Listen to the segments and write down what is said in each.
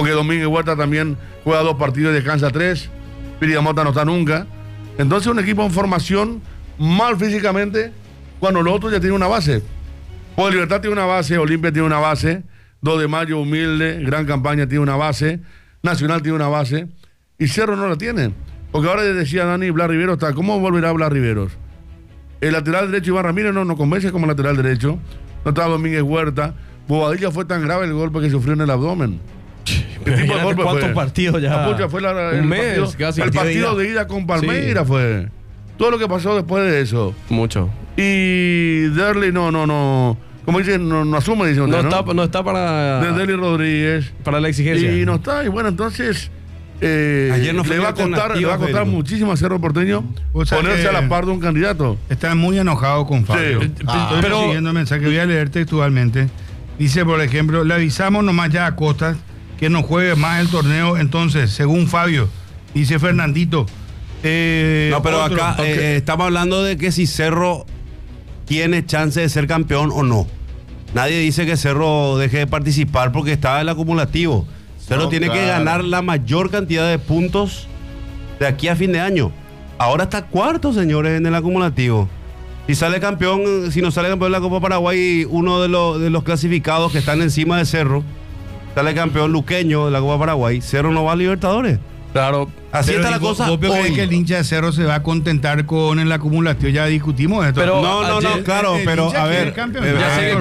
porque Domínguez Huerta también juega 2 partidos y descansa 3, Piriamota no está nunca. Entonces un equipo en formación mal físicamente cuando los otros ya tienen una base. Pues Libertad tiene una base, Olimpia tiene una base, 2 de Mayo humilde, Gran Campaña tiene una base, Nacional tiene una base y Cerro no la tiene. Porque ahora decía Dani, Blas Riveros está, ¿cómo volverá Blas Riveros? El lateral derecho Iván Ramírez no convence como lateral derecho, no está Domínguez Huerta, Bobadilla fue tan grave el golpe que sufrió en el abdomen. ¿Cuántos partidos ya? Fue un mes, casi. El partido de ida con Palmeiras fue. Todo lo que pasó después de eso. Mucho. Y Derley no. Como dicen, no asume, dice usted, no está para. De Derley Rodríguez. Para la exigencia. Y no está. Y bueno, entonces. Ayer no le va a costar muchísimo a Cerro Porteño ponerse a la par de un candidato. Está muy enojado con Fabio. Sí. Estoy siguiendo el mensaje, voy a leer textualmente. Dice, por ejemplo, le avisamos nomás ya a Costas que no juegue más el torneo. Entonces, según Fabio, dice Fernandito. No, pero acá estamos hablando de que si Cerro tiene chance de ser campeón o no. Nadie dice que Cerro deje de participar porque está en el acumulativo. Cerro tiene que ganar la mayor cantidad de puntos de aquí a fin de año. Ahora está cuarto, señores, en el acumulativo. Si sale campeón, si no sale campeón de la Copa Paraguay, uno de los clasificados que están encima de Cerro, sale campeón luqueño de la Copa Paraguay, Cerro no va a Libertadores. Claro. Así está la cosa. ¿Vos crees que el hincha de Cerro se va a contentar con el acumulativo? Ya discutimos esto. Pero no, claro, pero a ver. Ya sé que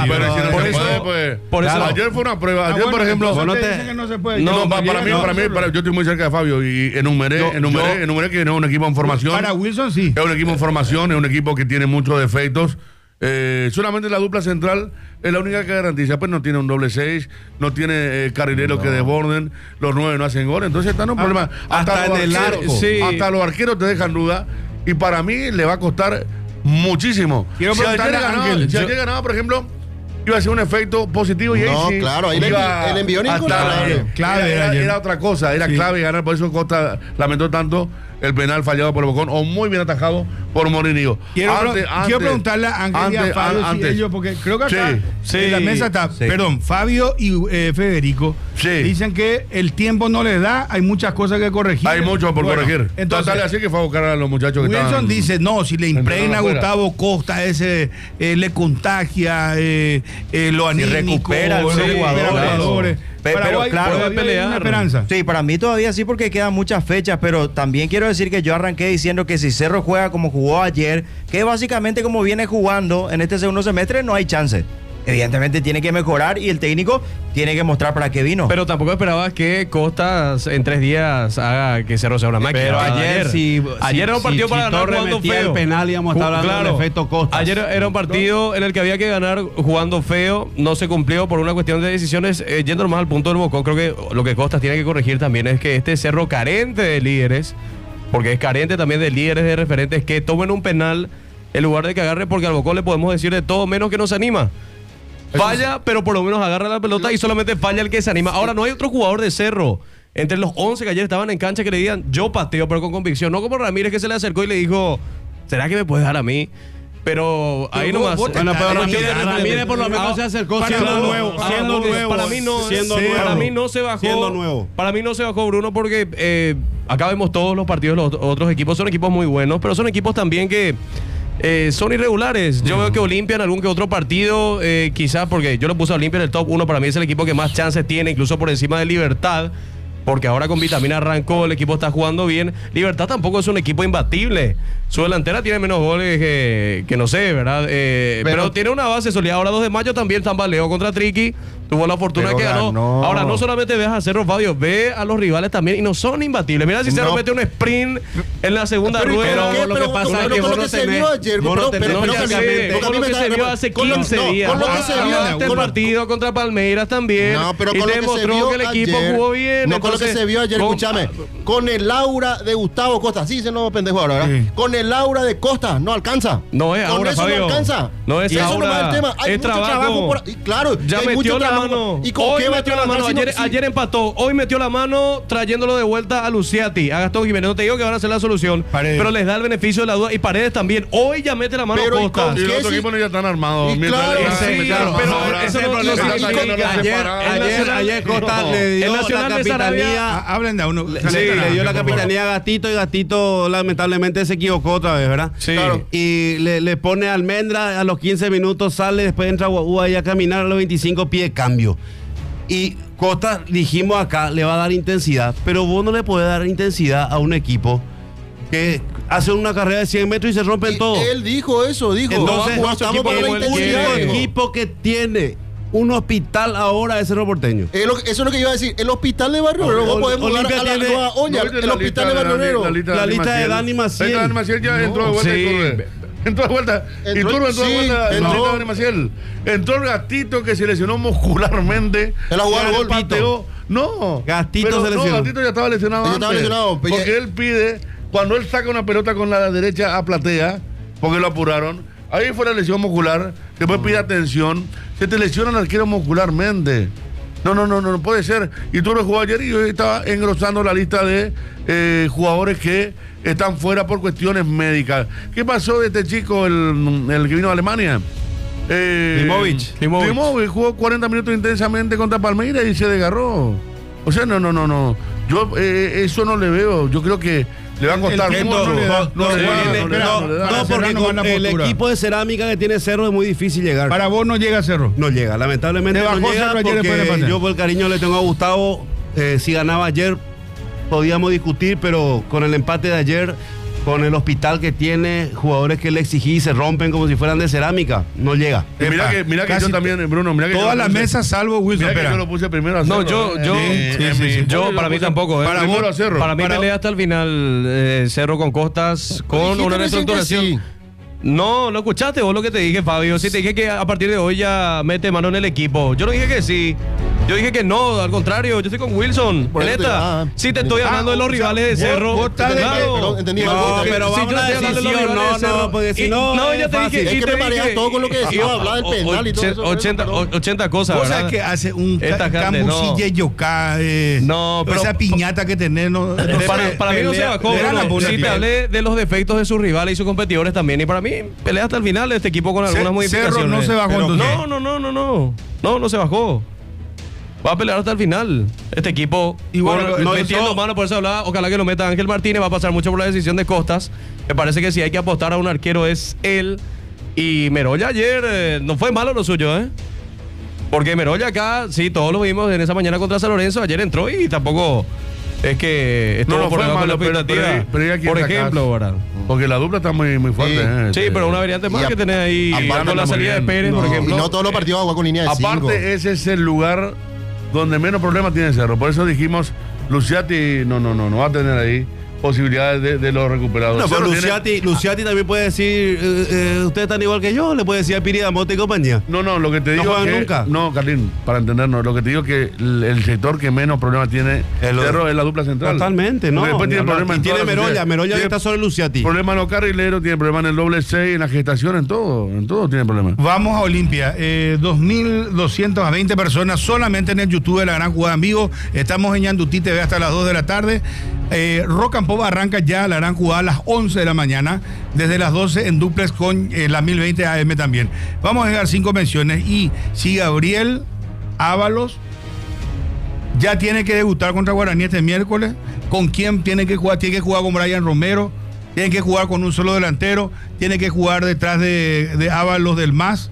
por eso. Ayer fue una prueba. Ayer, por ejemplo. Yo estoy muy cerca de Fabio y enumeré que no es un equipo en formación. Para Wilson sí. Es un equipo en formación, es un equipo que tiene muchos defectos. Solamente la dupla central es la única que garantiza, pues no tiene un doble 6, no tiene carrileros que desborden, los 9 no hacen gol, entonces está en un problema. Hasta en el arco, hasta los arqueros te dejan duda y para mí le va a costar muchísimo. Si ayer ganaba, por ejemplo, iba a ser un efecto positivo y ahí claro, ahí el envión era otra cosa, era clave ganar, por eso Costa lamentó tanto el penal fallado por Bocón o muy bien atajado por Morinillo. Quiero preguntarle a Ángel y a Fabio si ellos, porque creo que acá en la mesa está, perdón, Fabio y Federico dicen que el tiempo no les da, hay muchas cosas que corregir. Hay mucho por corregir. Entonces, dale así que fue a buscar a los muchachos que Wilson estaban. dice, no, si le impregna a Gustavo Costa le contagia lo anímico, recupera los jugadores. Pero claro, puede pelear. Una esperanza. Sí, para mí todavía sí, porque quedan muchas fechas, pero también quiero decir que yo arranqué diciendo que si Cerro juega como jugó ayer, que básicamente como viene jugando en este segundo semestre, no hay chance. Evidentemente tiene que mejorar y el técnico tiene que mostrar para qué vino. Pero tampoco esperabas que Costas en 3 días haga que Cerro sea una máquina. Pero ayer era un partido para ganar jugando feo. El penal íbamos a estar hablando del efecto Costas. Ayer era un partido en el que había que ganar jugando feo, no se cumplió por una cuestión de decisiones. Yendo más al punto del Bocón, creo que lo que Costas tiene que corregir también es que este Cerro carente de líderes, porque es carente también de líderes, de referentes, que tomen un penal en lugar de que agarre, porque al Bocón le podemos decir de todo menos que no se anima. Falla, pero por lo menos agarra la pelota y solamente falla el que se anima. Ahora, no hay otro jugador de Cerro entre los 11 que ayer estaban en cancha que le digan, yo pateo, pero con convicción. No como Ramírez, que se le acercó y le dijo, ¿será que me puedes dar a mí? Pero ahí nomás. Bueno, pero Ramírez por lo menos se acercó siendo nuevo. Para mí no se bajó. Siendo nuevo. Para mí no se bajó Bruno porque acá vemos todos los partidos de los otros equipos. Son equipos muy buenos, pero son equipos también que son irregulares. Yo veo que Olimpia en algún que otro partido, quizás porque yo lo puse a Olimpia en el top 1, para mí es el equipo que más chances tiene, incluso por encima de Libertad, porque ahora con Vitamina arrancó, el equipo está jugando bien. Libertad tampoco es un equipo imbatible. Su delantera tiene menos goles que no sé, ¿verdad? Pero tiene una base sólida. Ahora 2 de mayo también tambaleó contra Triqui. Tuvo la fortuna que ganó. Ahora no solamente ves a Cerro, Fabio, ve a los rivales también y no son imbatibles. Mira si Cerro mete un sprint en la segunda rueda. Pero lo que pasa es que vos no se vio ayer, con lo que se vio hace 15 días. Con lo que se vio este partido contra Palmeiras también. No, pero y con lo demostró que el equipo jugó bien. No, con lo que se vio ayer, escúchame. Con el aura de Gustavo Costa, sí, se no pendejo ahora, ¿verdad? Con el aura de Costa, no alcanza. No es con ahora, eso Fabio. No alcanza. No es y eso ahora. No es el tema. Hay es mucho trabajo por ahí. Claro, ya hay metió mucho la mano. ¿Y con qué metió la mano? Ayer empató. Hoy metió la mano trayéndolo de vuelta a Luciati, a Gastón Jiménez. No te digo que van a hacer la solución, pero les da el beneficio de la duda. Y Paredes también. Hoy ya mete la mano a Costa. Y los otros equipos no ya están armados. Claro, pero eso no significa. Ayer Costa le dio la capitanía. Hablen de uno. Le dio la capitanía a Gatito y Gatito lamentablemente se equivocó otra vez, ¿verdad? Sí. Claro. Y le pone Almendra, a los 15 minutos sale, después entra Guaú ahí a caminar, a los 25 pie de cambio. Y Costa, dijimos acá, le va a dar intensidad, pero vos no le podés dar intensidad a un equipo que hace una carrera de 100 metros y se rompen todo. Él dijo eso, Entonces, el equipo que tiene un hospital ahora es Cerro Porteño. Eso es lo que iba a decir. El hospital de Barrio Obrero. No podemos jugar a la nueva olla. El hospital de Barrio Obrero. La lista de Dani Maciel. Dani Maciel ya entró de vuelta. Entró de vuelta. Y Turbo entró de vuelta. Dani Maciel. Entró el Gatito que se lesionó muscularmente. Él ha jugado el pateó. No. Gatito se lesionó. No, Gatito ya estaba lesionado antes. Porque él pide, cuando él saca una pelota con la derecha a platea, porque lo apuraron, ahí fue la lesión muscular, después pide atención, se te lesiona el arquero muscularmente. No puede ser. Y tú lo jugó ayer y hoy estaba engrosando la lista de jugadores que están fuera por cuestiones médicas. ¿Qué pasó de este chico, el que vino de Alemania? Klimovic jugó 40 minutos intensamente contra Palmeiras y se desgarró. O sea, no. Yo eso no le veo. Yo creo que le va a costar mucho. No, porque con el equipo de cerámica que tiene Cerro es muy difícil llegar. Para vos no llega Cerro. No llega, lamentablemente no llega porque yo por el cariño le tengo a Gustavo. Si ganaba ayer podíamos discutir, pero con el empate de ayer, con el hospital que tiene, jugadores que le exigí se rompen como si fueran de cerámica, no llega. Mira que yo también, Bruno, mira que todas las mesas salvo Wilson. Mira que yo lo puse primero a Cerro. No, yo para mí tampoco. Para mí pelea hasta el final Cerro con Costas, con una reestructuración. No escuchaste vos lo que te dije, Fabio. Sí, te dije que a partir de hoy ya mete mano en el equipo. Yo no dije que sí. Yo dije que no, al contrario, yo estoy con Wilson. Neta, sí te estoy hablando de los rivales de Cerro. Claro. Pero vamos a decisión, no, porque si no. No, ya te dije. Es que te mareas todo con lo que decía, hablar del penal y todo eso. 80 cosas, ¿verdad? Cosas que hace un Camusilla y Yoká. No, pero esa piñata que tenés. Para mí no se bajó. Sí, te hablé de los defectos de sus rivales y sus competidores también. Y para mí, pelea hasta el final de este equipo con algunas modificaciones. Cerro no se bajó entonces. No se bajó. Va a pelear hasta el final. Este equipo, metiendo mano, por eso hablaba, ojalá que lo meta Ángel Martínez, va a pasar mucho por la decisión de Costas. Me parece que si hay que apostar a un arquero es él. Y Merolla ayer, no fue malo lo suyo, ¿eh? Porque Merolla acá, sí, todos lo vimos en esa mañana contra San Lorenzo, ayer entró y tampoco es que estuvo por debajo de la expectativa. Por ejemplo, ¿verdad? Porque la dupla está muy fuerte. Sí, pero una variante más que tenés ahí, con la salida de Pérez, por ejemplo. Y no todos los partidos van a jugar con línea de 5. Aparte, ese es el lugar donde menos problemas tiene Cerro. Por eso dijimos, Luciati no va a tener ahí posibilidades de los recuperados. No, pero Luciati también puede decir, ustedes están igual que yo, le puede decir a Piri Damote y compañía. No, lo que te digo es que, nunca. No, Carlín, para entendernos, lo que te digo es que el sector que menos problemas tiene Cerro es la dupla central. Totalmente, no. Después tiene problemas en tiene Merolla está sobre Luciati. Problemas en los carrileros, tiene problemas en el doble 6, en la gestación, en todo tiene problemas. Vamos a Olimpia, 2.220 personas solamente en el YouTube de La Gran Jugada en vivo. Estamos en Yandutí TV hasta las 2 de la tarde. Rock and Pop arranca ya La Gran Jugada a las 11 de la mañana, desde las 12 en duplex con la 1020 AM también. Vamos a dejar 5 menciones y si Gabriel Ábalos ya tiene que debutar contra Guaraní este miércoles, ¿con quién tiene que jugar? Tiene que jugar con Brian Romero, tiene que jugar con un solo delantero, tiene que jugar detrás de Ábalos del MAS.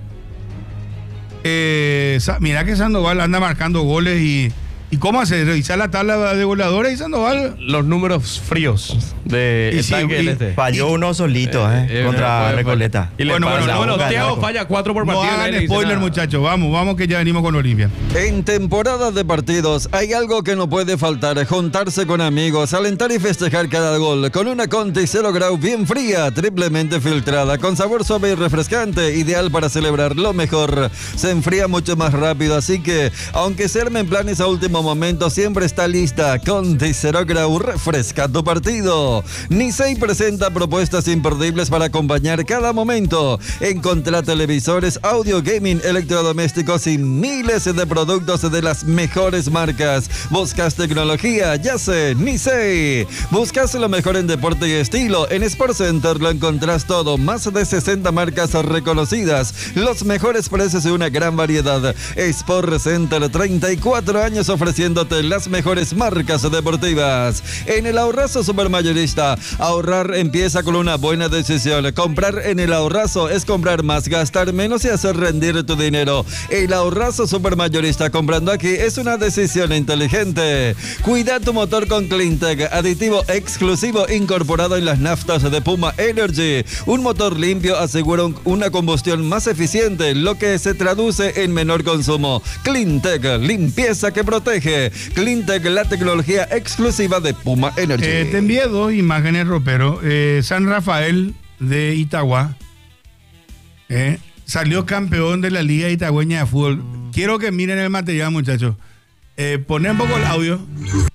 Mira que Sandoval anda marcando goles y cómo hace, revisar la tabla de goleadores y Sandoval. Los números fríos de falló uno solito, contra Recoleta. Bueno, Thiago falla 4 por partido. No hagan spoiler, muchachos. Vamos que ya venimos con Olimpia. En temporada de partidos hay algo que no puede faltar: juntarse con amigos, alentar y festejar cada gol con una Conti 0 Grau bien fría, triplemente filtrada, con sabor suave y refrescante, ideal para celebrar lo mejor. Se enfría mucho más rápido, así que aunque se armen planes a último último momento siempre está lista. Con Ticero Grau, refresca tu partido. Nisei presenta propuestas imperdibles para acompañar cada momento. Encontrá televisores, audio, gaming, electrodomésticos y miles de productos de las mejores marcas. ¿Buscas tecnología? Ya sé, Nisei. ¿Buscas lo mejor en deporte y estilo? En Sport Center lo encontrás todo. Más de 60 marcas reconocidas. Los mejores precios y una gran variedad. Sport Center, 34 años ofreciéndote las mejores marcas deportivas. En el Ahorrazo Supermayorista, ahorrar empieza con una buena decisión. Comprar en el Ahorrazo es comprar más, gastar menos y hacer rendir tu dinero. El Ahorrazo Supermayorista, comprando aquí es una decisión inteligente. Cuida tu motor con Cleantech, aditivo exclusivo incorporado en las naftas de Puma Energy. Un motor limpio asegura una combustión más eficiente, lo que se traduce en menor consumo. Cleantech, limpieza que protege. Cleantech, la tecnología exclusiva de Puma Energy. Te envié 2 imágenes, ropero. San Rafael de Itagua salió campeón de la Liga Itagüeña de Fútbol. Quiero que miren el material, muchachos. Poner un poco el audio.